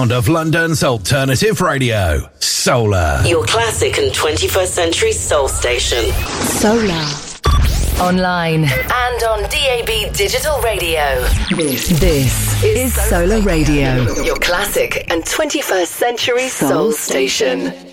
sound of London's alternative radio. Solar. Your classic and 21st century soul station. Solar. Online and on DAB digital radio. This is Solar Radio. Your classic and 21st century soul station.